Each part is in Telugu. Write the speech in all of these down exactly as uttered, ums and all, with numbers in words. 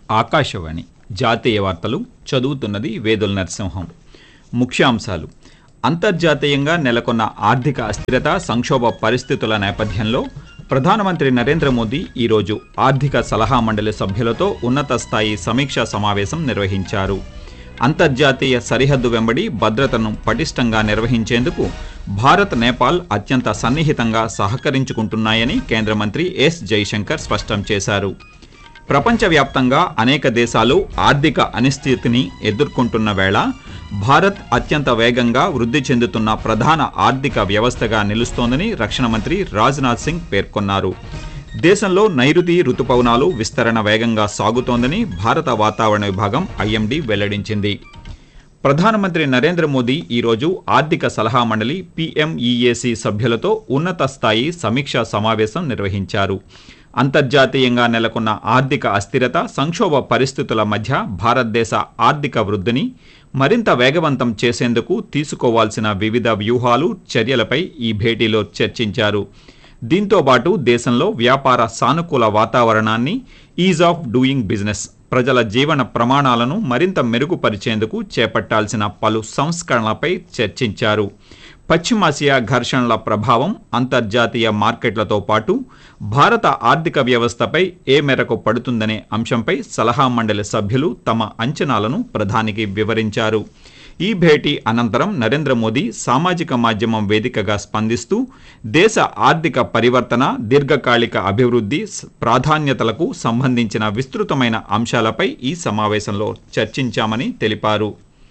ఆకాశవాణి జాతీయ వార్తలు చదువుతున్నది వేదుల నరసింహం. ముఖ్యాంశాలు: అంతర్జాతీయంగా నెలకొన్న ఆర్థిక అస్థిరత, సంక్షోభ పరిస్థితుల నేపథ్యంలో ప్రధానమంత్రి నరేంద్ర మోదీ ఈరోజు ఆర్థిక సలహా మండలి సభ్యులతో ఉన్నత స్థాయి సమీక్షా సమావేశం నిర్వహించారు. అంతర్జాతీయ సరిహద్దు వెంబడి భద్రతను పటిష్టంగా నిర్వహించేందుకు భారత్, నేపాల్ అత్యంత సన్నిహితంగా సహకరించుకుంటున్నాయని కేంద్ర మంత్రి ఎస్ జైశంకర్ స్పష్టం చేశారు. ప్రపంచవ్యాప్తంగా అనేక దేశాలు ఆర్థిక అనిశ్చితిని ఎదుర్కొంటున్న వేళ భారత్ అత్యంత వేగంగా వృద్ధి చెందుతున్న ప్రధాన ఆర్థిక వ్యవస్థగా నిలుస్తోందని రక్షణ మంత్రి రాజ్నాథ్ సింగ్ పేర్కొన్నారు. దేశంలో నైరుతి రుతుపవనాలు విస్తరణ వేగంగా సాగుతోందని భారత వాతావరణ విభాగం ఐఎండీ వెల్లడించింది. ప్రధానమంత్రి నరేంద్ర మోదీ ఈరోజు ఆర్థిక సలహా మండలి పీఎంఈఏసీ సభ్యులతో ఉన్నత స్థాయి సమీక్షా సమావేశం నిర్వహించారు. అంతర్జాతీయంగా నెలకొన్న ఆర్థిక అస్థిరత, సంక్షోభ పరిస్థితుల మధ్య భారతదేశ ఆర్థిక వృద్ధిని మరింత వేగవంతం చేసేందుకు తీసుకోవాల్సిన వివిధ వ్యూహాలు, చర్యలపై ఈ భేటీలో చర్చించారు. దీంతో పాటు దేశంలో వ్యాపార సానుకూల వాతావరణాన్ని, ఈజ్ ఆఫ్ డూయింగ్ బిజినెస్, ప్రజల జీవన ప్రమాణాలను మరింత మెరుగుపరిచేందుకు చేపట్టాల్సిన పలు సంస్కరణలపై చర్చించారు. పశ్చిమాసియా ఘర్షణల ప్రభావం అంతర్జాతీయ మార్కెట్లతో పాటు భారత ఆర్థిక వ్యవస్థపై ఏ మేరకు పడుతుందనే అంశంపై సలహా మండలి సభ్యులు తమ అంచనాలను ప్రధానికి వివరించారు. ఈ భేటీ అనంతరం నరేంద్ర మోదీ సామాజిక మాధ్యమం వేదికగా స్పందిస్తూ దేశ ఆర్థిక పరివర్తన, దీర్ఘకాలిక అభివృద్ధి ప్రాధాన్యతలకు సంబంధించిన విస్తృతమైన అంశాలపై ఈ సమావేశంలో చర్చించామని తెలిపారు.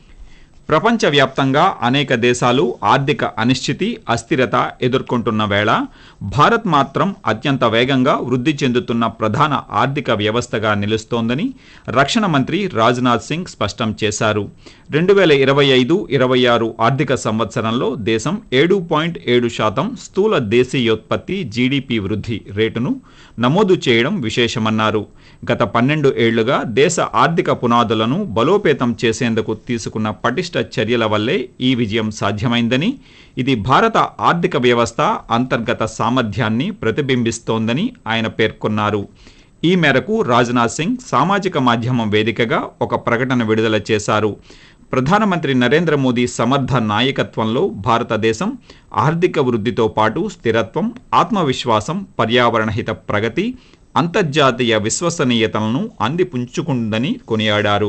ప్రపంచవ్యాప్తంగా అనేక దేశాలు ఆర్థిక అనిశ్చితి, అస్థిరత ఎదుర్కొంటున్న వేళ భారత్ మాత్రం అత్యంత వేగంగా వృద్ధి చెందుతున్న ప్రధాన ఆర్థిక వ్యవస్థగా నిలుస్తోందని రక్షణ మంత్రి రాజ్నాథ్ సింగ్ స్పష్టం చేశారు. రెండు వేల ఇరవై ఐదు ఇరవై ఆరు ఆర్థిక సంవత్సరంలో దేశం ఏడు పాయింట్ ఏడు శాతం స్థూల దేశీయోత్పత్తి జీడీపీ వృద్ధి రేటును నమోదు చేయడం విశేషమన్నారు. గత పన్నెండు ఏళ్లుగా దేశ ఆర్థిక పునాదులను బలోపేతం చేసేందుకు తీసుకున్న పటిష్ట చర్యల వల్లే ఈ విజయం సాధ్యమైందని, ఇది భారత ఆర్థిక వ్యవస్థ అంతర్గత సామర్థ్యాన్ని ప్రతిబింబిస్తోందని ఆయన పేర్కొన్నారు. ఈ మేరకు రాజ్నాథ్ సింగ్ సామాజిక మాధ్యమం వేదికగా ఒక ప్రకటన విడుదల చేశారు. ప్రధానమంత్రి నరేంద్ర మోదీ సమర్థ నాయకత్వంలో భారతదేశం ఆర్థిక వృద్ధితో పాటు స్థిరత్వం, ఆత్మవిశ్వాసం, పర్యావరణహిత ప్రగతి, అంతర్జాతీయ విశ్వసనీయతలను అందిపుంచుకుందని కొనియాడారు.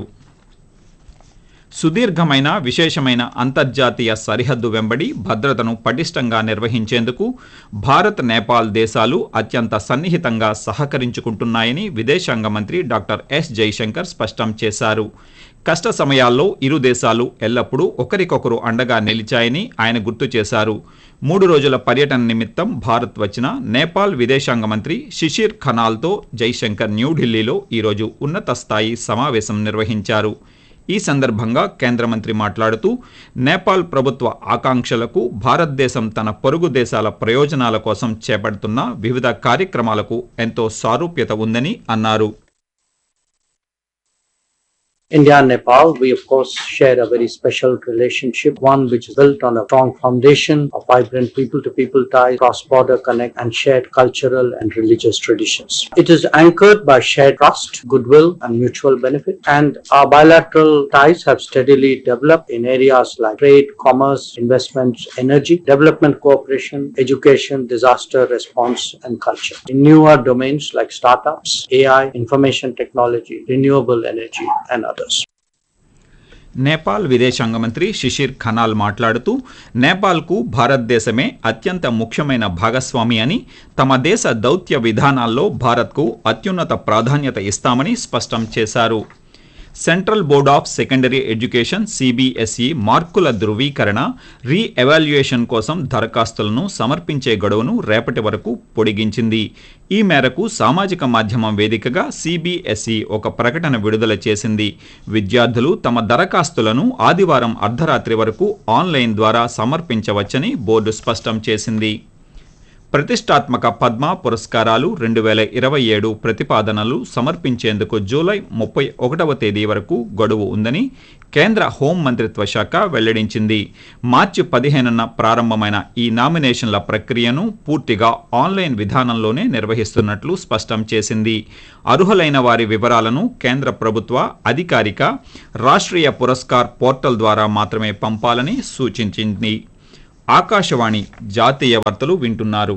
సుదీర్ఘమైన, విశేషమైన అంతర్జాతీయ సరిహద్దు వెంబడి భద్రతను పటిష్టంగా నిర్వహించేందుకు భారత్, నేపాల్ దేశాలు అత్యంత సన్నిహితంగా సహకరించుకుంటున్నాయని విదేశాంగ మంత్రి డాక్టర్ ఎస్ జైశంకర్ స్పష్టం చేశారు. కష్ట సమయాల్లో ఇరు దేశాలు ఎల్లప్పుడూ ఒకరికొకరు అండగా నిలిచాయని ఆయన గుర్తు చేశారు. మూడు రోజుల పర్యటన నిమిత్తం భారత్ వచ్చిన నేపాల్ విదేశాంగ మంత్రి శిశిర్ ఖనాల్తో జైశంకర్ న్యూఢిల్లీలో ఈరోజు ఉన్నత స్థాయి సమావేశం నిర్వహించారు. ఈ సందర్భంగా కేంద్ర మంత్రి మాట్లాడుతూ నేపాల్ ప్రభుత్వ ఆకాంక్షలకు, భారతదేశం తన పొరుగు దేశాల ప్రయోజనాల కోసం చేపడుతున్న వివిధ కార్యక్రమాలకు ఎంతో సారూప్యత ఉందని అన్నారు. India and Nepal, we of course share a very special relationship, one which is built on a strong foundation of vibrant people-to-people ties, cross-border connect, and shared cultural and religious traditions. It is anchored by shared trust, goodwill, and mutual benefit, and our bilateral ties have steadily developed in areas like trade, commerce, investments, energy, development cooperation, education, disaster response, and culture. In newer domains like startups, A I, information technology, renewable energy, and others. Nepal విదేశాంగ మంత్రి శిశిర్ ఖనాల్ మాట్లాడుతూ నేపాల్కు భారతదేశమే అత్యంత ముఖ్యమైన భాగస్వామి అని, తమ దేశ దౌత్య విధానాల్లో భారత్కు అత్యున్నత ప్రాధాన్యత ఇస్తామని స్పష్టం చేశారు. Central board of secondary education CBSE మార్కుల ధృవీకరణ, రీ ఎవాల్యుయేషన్ కోసం దరఖాస్తులను సమర్పించే గడువును రేపటి వరకు పొడిగించింది. ఈ మేరకు సామాజిక మాధ్యమం వేదికగా సిబిఎస్ఈ ఒక ప్రకటన విడుదల చేసింది. విద్యార్థులు తమ దరఖాస్తులను ఆదివారం అర్ధరాత్రి వరకు ఆన్లైన్ ద్వారా సమర్పించవచ్చని బోర్డు స్పష్టం చేసింది. ప్రతిష్టాత్మక పద్మ పురస్కారాలు రెండు వేల ఇరవై ఏడు ప్రతిపాదనలు సమర్పించేందుకు జూలై ముప్పై ఒకటవ తేదీ వరకు గడువు ఉందని కేంద్ర హోం మంత్రిత్వ శాఖ వెల్లడించింది. మార్చి పదిహేనున ప్రారంభమైన ఈ నామినేషన్ల ప్రక్రియను పూర్తిగా ఆన్లైన్ విధానంలోనే నిర్వహిస్తున్నట్లు స్పష్టం చేసింది. అర్హులైన వారి వివరాలను కేంద్ర ప్రభుత్వ అధికారిక రాష్ట్రీయ పురస్కార్ పోర్టల్ ద్వారా మాత్రమే పంపాలని సూచించింది. ఆకాశవాణి జాతీయ వార్తలు వింటున్నారు.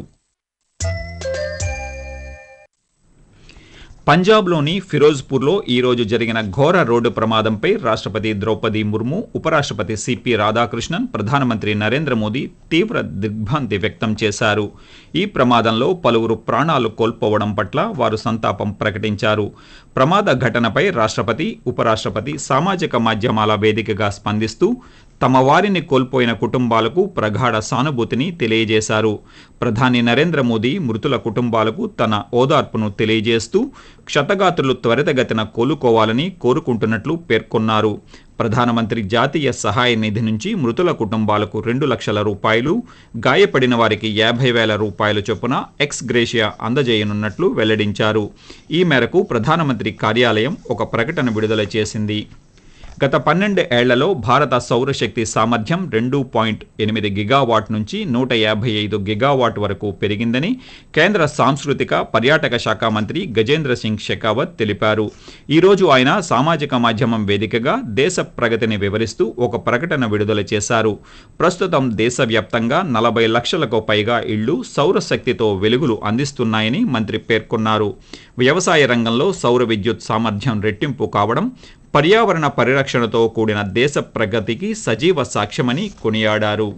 పంజాబ్లోని ఫిరోజ్పూర్లో ఈరోజు జరిగిన ఘోర రోడ్డు ప్రమాదంపై రాష్ట్రపతి ద్రౌపది ముర్ము, ఉపరాష్ట్రపతి సిపి రాధాకృష్ణన్, ప్రధానమంత్రి నరేంద్ర మోదీ తీవ్ర దిగ్భ్రాంతి వ్యక్తం చేశారు. ఈ ప్రమాదంలో పలువురు ప్రాణాలు కోల్పోవడం పట్ల వారు సంతాపం ప్రకటించారు. ప్రమాద ఘటనపై రాష్ట్రపతి, ఉపరాష్ట్రపతి సామాజిక మాధ్యమాల వేదికగా స్పందిస్తూ తమ వారిని కోల్పోయిన కుటుంబాలకు ప్రగాఢ సానుభూతిని తెలియజేశారు. ప్రధాని నరేంద్ర మోదీ మృతుల కుటుంబాలకు తన ఓదార్పును తెలియజేస్తూ క్షతగాత్రులు త్వరితగతిన కోలుకోవాలని కోరుకుంటున్నట్లు పేర్కొన్నారు. ప్రధానమంత్రి జాతీయ సహాయ నిధి నుంచి మృతుల కుటుంబాలకు రెండు లక్షల రూపాయలు, గాయపడిన వారికి యాభై వేల రూపాయల చొప్పున ఎక్స్ గ్రేషియా అందజేయనున్నట్లు వెల్లడించారు. ఈ మేరకు ప్రధానమంత్రి కార్యాలయం ఒక ప్రకటన విడుదల చేసింది. గత పన్నెండు ఏళ్లలో భారత సౌరశక్తి సామర్థ్యం రెండు పాయింట్ ఎనిమిది గిగావాట్ నుంచి నూట యాభై ఐదు గిగావాట్ వరకు పెరిగిందని కేంద్ర సాంస్కృతిక పర్యాటక శాఖ మంత్రి గజేంద్ర సింగ్ షెకావత్ తెలిపారు. ఈరోజు ఆయన సామాజిక మాధ్యమం వేదికగా దేశ ప్రగతిని వివరిస్తూ ఒక ప్రకటన విడుదల చేశారు. ప్రస్తుతం దేశవ్యాప్తంగా నలభై లక్షలకు పైగా ఇళ్లు సౌరశక్తితో వెలుగులు అందిస్తున్నాయని మంత్రి పేర్కొన్నారు. వ్యవసాయ రంగంలో సౌర విద్యుత్ సామర్థ్యం రెట్టింపు కావడం పర్యావరణ పరిరక్షణతో కూడిన దేశ ప్రగతికి సజీవ సాక్ష్యమని కొనియాడారు.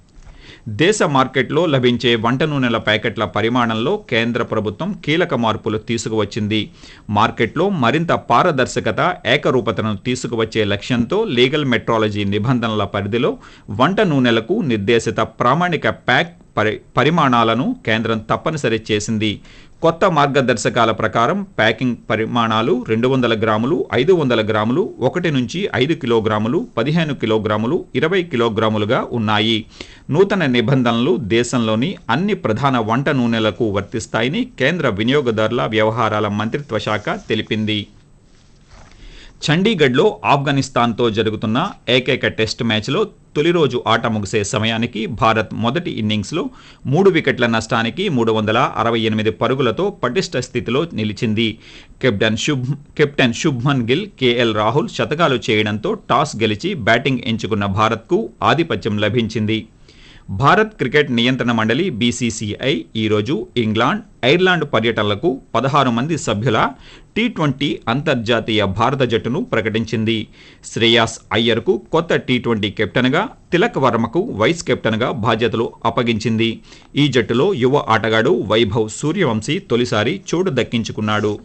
దేశ మార్కెట్లో లభించే వంట నూనెల ప్యాకెట్ల పరిమాణంలో కేంద్ర ప్రభుత్వం కీలక మార్పులు తీసుకువచ్చింది. మార్కెట్లో మరింత పారదర్శకత, ఏకరూపతను తీసుకువచ్చే లక్ష్యంతో లీగల్ మెట్రాలజీ నిబంధనల పరిధిలో వంట నూనెలకు నిర్దేశిత ప్రామాణిక ప్యాక్ పరి పరిమాణాలను కేంద్రం తప్పనిసరి చేసింది. కొత్త మార్గదర్శకాల ప్రకారం ప్యాకింగ్ పరిమాణాలు రెండు వందల గ్రాములు, ఐదు వందల గ్రాములు, ఒకటి నుంచి ఐదు కిలోగ్రాములు, పదిహేను కిలోగ్రాములు, ఇరవై కిలోగ్రాములుగా ఉన్నాయి. నూతన నిబంధనలు దేశంలోని అన్ని ప్రధాన వంట నూనెలకు వర్తిస్తాయని కేంద్ర వినియోగదారుల వ్యవహారాల మంత్రిత్వ శాఖ తెలిపింది. చండీగఢ్లో ఆఫ్ఘనిస్తాన్తో జరుగుతున్న ఏకైక టెస్ట్ మ్యాచ్లో తొలి రోజు ఆట ముగిసే సమయానికి భారత్ మొదటి ఇన్నింగ్స్లో మూడు వికెట్ల నష్టానికి మూడు వందల అరవై ఎనిమిది పరుగులతో పటిష్ట స్థితిలో నిలిచింది. Captain Shubh captain Shubman Gill, KL Rahul శతకాలు చేయడంతో టాస్ గెలిచి బ్యాటింగ్ ఎంచుకున్న భారత్కు ఆధిపత్యం లభించింది. భారత్ క్రికెట్ నియంత్రణ మండలి బీసీసీఐ ఈరోజు ఇంగ్లాండ్, ఐర్లాండ్ పర్యటనలకు పదహారు మంది సభ్యుల టీ ట్వంటీ అంతర్జాతీయ భారత జట్టును ప్రకటించింది. శ్రేయాస్ అయ్యర్కు కొత్త టీ ట్వంటీ కెప్టెన్గా, తిలక్ వర్మకు వైస్ కెప్టెన్గా బాధ్యతలు అప్పగించింది. ఈ జట్టులో యువ ఆటగాడు వైభవ్ సూర్యవంశీ తొలిసారి చోటు దక్కించుకున్నాడు.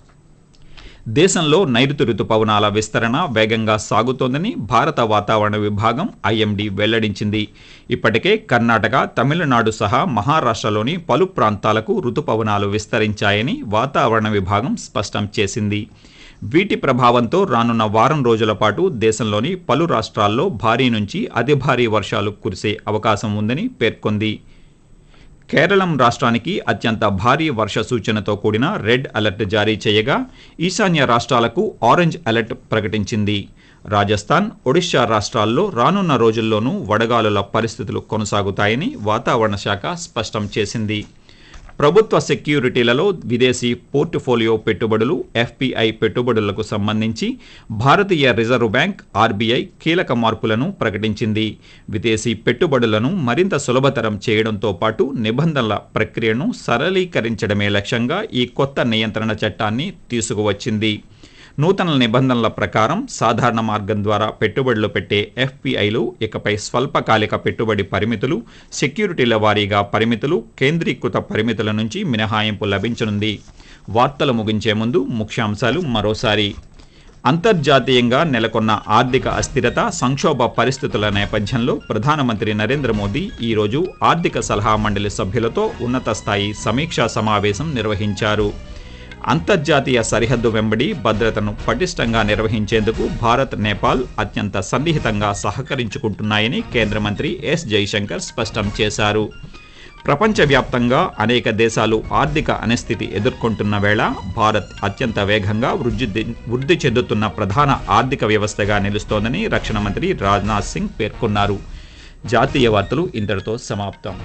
దేశంలో నైరుతి రుతుపవనాల విస్తరణ వేగంగా సాగుతోందని భారత వాతావరణ విభాగం ఐఎండీ వెల్లడించింది. ఇప్పటికే కర్ణాటక, తమిళనాడు సహా మహారాష్ట్రలోని పలు ప్రాంతాలకు రుతుపవనాలు విస్తరించాయని వాతావరణ విభాగం స్పష్టం చేసింది. వీటి ప్రభావంతో రానున్న వారం రోజుల పాటు దేశంలోని పలు రాష్ట్రాల్లో భారీ నుంచి అతి భారీ వర్షాలు కురిసే అవకాశం ఉందని పేర్కొంది. కేరళం రాష్ట్రానికి అత్యంత భారీ వర్ష సూచనతో కూడిన రెడ్ అలర్ట్ జారీ చేయగా ఈశాన్య రాష్ట్రాలకు ఆరెంజ్ అలర్ట్ ప్రకటించింది. రాజస్థాన్, ఒడిశా రాష్ట్రాల్లో రానున్న రోజుల్లోనూ వడగాలుల పరిస్థితులు కొనసాగుతాయని వాతావరణ శాఖ స్పష్టం చేసింది. ప్రభుత్వ సెక్యూరిటీలలో విదేశీ పోర్ట్ఫోలియో పెట్టుబడులు, ఎఫ్పిఐ పెట్టుబడులకు సంబంధించి భారతీయ రిజర్వ్ బ్యాంక్ ఆర్బీఐ కీలక మార్పులను ప్రకటించింది. విదేశీ పెట్టుబడులను మరింత సులభతరం చేయడంతో పాటు నిబంధనల ప్రక్రియను సరళీకరించడమే లక్ష్యంగా ఈ కొత్త నియంత్రణ చట్టాన్ని తీసుకువచ్చింది. నూతన నిబంధనల ప్రకారం సాధారణ మార్గం ద్వారా పెట్టుబడులు పెట్టే ఎఫ్పిఐలు ఇకపై స్వల్పకాలిక పెట్టుబడి పరిమితులు, సెక్యూరిటీల వారీగా పరిమితులు, కేంద్రీకృత పరిమితుల నుంచి మినహాయింపు లభించనుంది. వార్తలు ముగించే ముందు ముఖ్యాంశాలు మరోసారి. అంతర్జాతీయంగా నెలకొన్న ఆర్థిక అస్థిరత, సంక్షోభ పరిస్థితుల నేపథ్యంలో ప్రధానమంత్రి నరేంద్ర మోదీ ఈరోజు ఆర్థిక సలహా మండలి సభ్యులతో ఉన్నత స్థాయి సమీక్షా సమావేశం నిర్వహించారు. అంతర్జాతీయ సరిహద్దు వెంబడి భద్రతను పటిష్టంగా నిర్వహించేందుకు భారత్, నేపాల్ అత్యంత సన్నిహితంగా సహకరించుకుంటున్నాయని కేంద్ర మంత్రి ఎస్ జైశంకర్ స్పష్టం చేశారు. ప్రపంచవ్యాప్తంగా అనేక దేశాలు ఆర్థిక అనిస్థితి ఎదుర్కొంటున్న వేళ భారత్ అత్యంత వేగంగా వృద్ధి వృద్ధి చెందుతున్న ప్రధాన ఆర్థిక వ్యవస్థగా నిలుస్తోందని రక్షణ మంత్రి రాజ్నాథ్ సింగ్ పేర్కొన్నారు. జాతీయ వార్తలు ఇంతటితో సమాప్తం.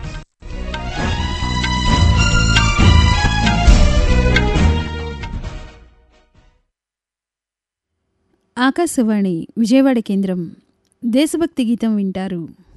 ఆకాశవాణి విజయవాడ కేంద్రం. దేశభక్తి గీతం వింటారు.